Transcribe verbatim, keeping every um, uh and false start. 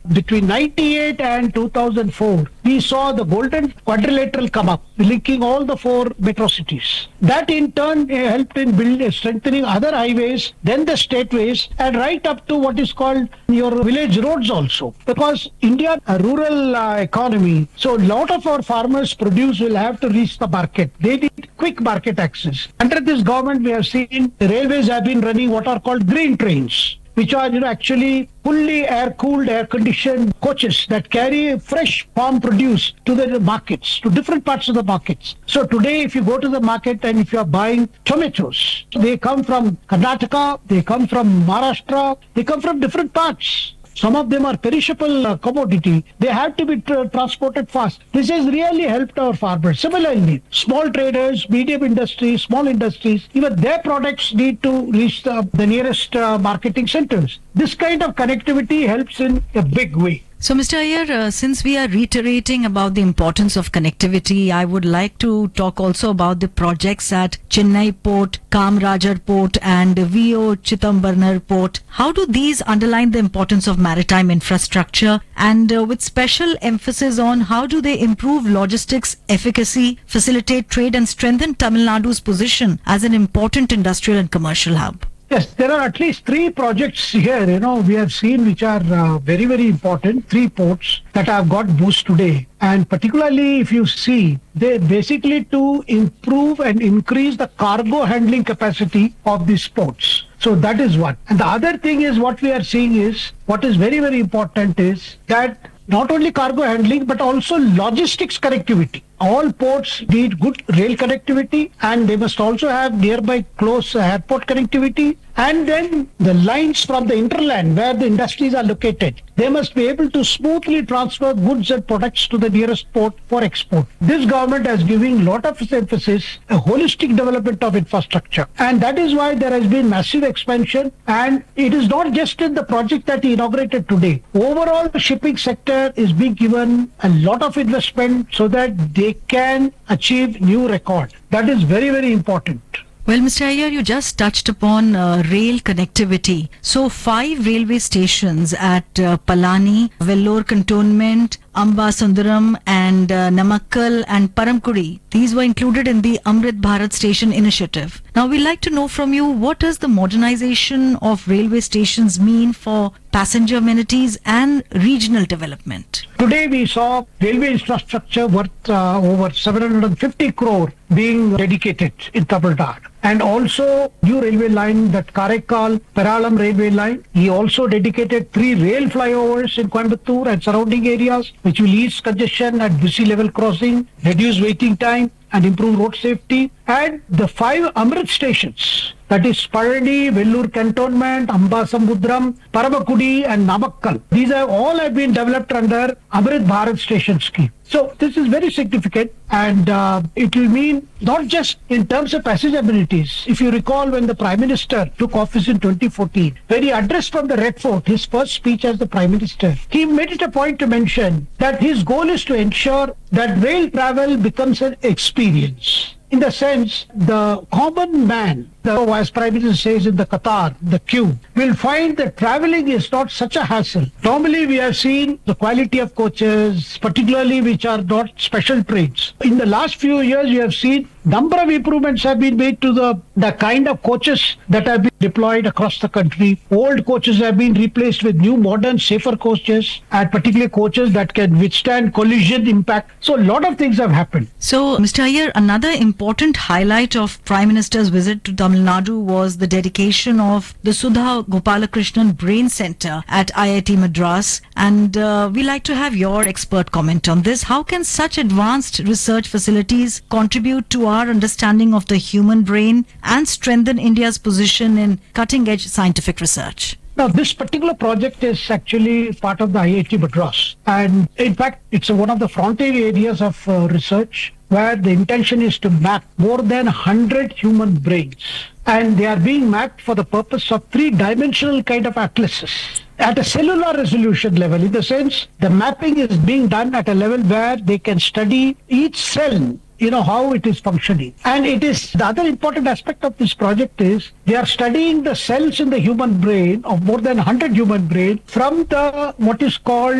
between ninety-eight and two thousand four, we saw the golden quadrilateral come up, linking all the four metro cities. That in turn uh, helped in building, strengthening other highways, then the stateways, and right up to what is called your village roads also. Because India, a rural uh, economy, so a lot of our farmers produce will have to reach the market. They need quick market access. Under this government, we have seen the railways have been running what are called green trains, which are you know, actually fully air-cooled, air-conditioned coaches that carry fresh farm produce to the markets, to different parts of the markets. So today, if you go to the market and if you are buying tomatoes, they come from Karnataka, they come from Maharashtra, they come from different parts. Some of them are perishable uh, commodity. They have to be tra- transported fast. This has really helped our farmers. Similarly, small traders, medium industries, small industries, even their products need to reach the, the nearest uh, marketing centers. This kind of connectivity helps in a big way. So, Mister Iyer, uh, since we are reiterating about the importance of connectivity, I would like to talk also about the projects at Chennai Port, Kamarajar Port and V O Chittambarnar Port. How do these underline the importance of maritime infrastructure, and uh, with special emphasis on how do they improve logistics efficacy, facilitate trade and strengthen Tamil Nadu's position as an important industrial and commercial hub? Yes, there are at least three projects here, you know, we have seen which are uh, very, very important. Three ports that have got boost today. And particularly if you see, they basically to improve and increase the cargo handling capacity of these ports. So that is one. And the other thing is what we are seeing is, what is very, very important is that not only cargo handling, but also logistics connectivity. All ports need good rail connectivity, and they must also have nearby close airport connectivity. And then the lines from the hinterland where the industries are located, they must be able to smoothly transfer goods and products to the nearest port for export. This government has given a lot of emphasis, a holistic development of infrastructure. And that is why there has been massive expansion. And it is not just in the project that he inaugurated today. Overall, the shipping sector is being given a lot of investment so that they can achieve new record. That is very, very important. Well, Mister Iyer, you just touched upon uh, rail connectivity. So, five railway stations at uh, Palani, Vellore Cantonment, Ambasundaram and uh, Namakkal and Paramkudi. These were included in the Amrit Bharat Station initiative. Now, we'd like to know from you, what does the modernization of railway stations mean for passenger amenities and regional development? Today we saw railway infrastructure worth uh, over seven hundred fifty crore being dedicated in Tamil Nadu. And also new railway line, that Karaikal Peralam railway line. He also dedicated three rail flyovers in Coimbatore and surrounding areas, which will ease congestion at busy level crossing, reduce waiting time and improve road safety. And the five Amrit stations, that is Palani, Vellore Cantonment, Ambasamudram, Paramakudi and Namakkal. These are all have been developed under Amrit Bharat Station scheme. So this is very significant, and uh, it will mean not just in terms of passenger amenities. If you recall, when the Prime Minister took office in twenty fourteen, when he addressed from the Red Fort, his first speech as the Prime Minister, he made it a point to mention that his goal is to ensure that rail travel becomes an experience. In the sense, the common man, the Vice Prime Minister says in the Qatar, the queue, will find that traveling is not such a hassle. Normally, we have seen the quality of coaches, particularly which are not special trains. In the last few years, you have seen number of improvements have been made to the, the kind of coaches that have been deployed across the country. Old coaches have been replaced with new, modern, safer coaches, and particularly coaches that can withstand collision impact. So a lot of things have happened. So, Mister Iyer, another important highlight of Prime Minister's visit to Tamil Nadu was the dedication of the Sudha Gopalakrishnan Brain Center at I I T Madras. And uh, we like to have your expert comment on this. How can such advanced research facilities contribute to our understanding of the human brain and strengthen India's position in cutting-edge scientific research? Now, this particular project is actually part of the I I T Madras. And in fact, it's one of the frontier areas of uh, research where the intention is to map more than one hundred human brains. And they are being mapped for the purpose of three-dimensional kind of atlases at a cellular resolution level. In the sense, the mapping is being done at a level where they can study each cell, you know, how it is functioning. And it is, the other important aspect of this project is they are studying the cells in the human brain of more than one hundred human brain from the, what is called